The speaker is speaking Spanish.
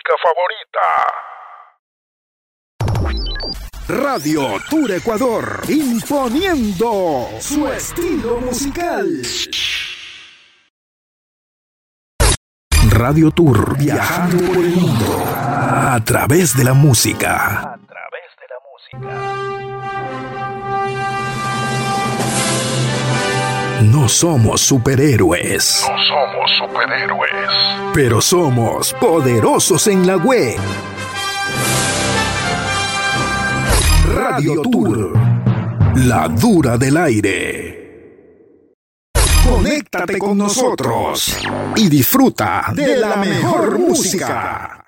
música favorita. Radio Tour Ecuador, imponiendo su estilo musical. Radio Tour, viajando por el mundo a través de la música. No somos superhéroes. Pero somos poderosos en la web. Radio Tour, la dura del aire. Conéctate con nosotros y disfruta de la mejor música.